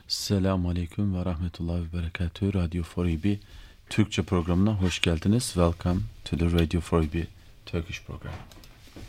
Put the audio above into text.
Selamun Aleyküm ve Rahmetullahi ve Berekatühü. Radio 4EB Türkçe programına hoş geldiniz. Welcome to the Radio 4EB Turkish program.